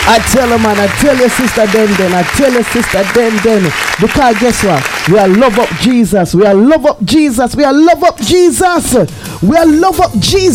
I tell her, man, I tell your sister then, I tell your sister then. Because guess what? We are love up Jesus. We are love up Jesus. We are love up Jesus. We are love up Jesus.